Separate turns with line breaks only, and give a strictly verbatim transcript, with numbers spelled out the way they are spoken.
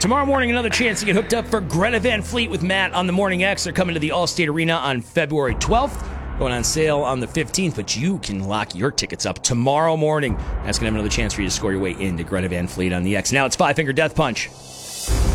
Tomorrow morning, another chance to get hooked up for Greta Van Fleet with Matt on the Morning X. They're coming to the Allstate Arena on February twelfth. Going on sale on the fifteenth, but you can lock your tickets up tomorrow morning. That's going to have another chance for you to score your way into Greta Van Fleet on the X. Now it's Five Finger Death Punch.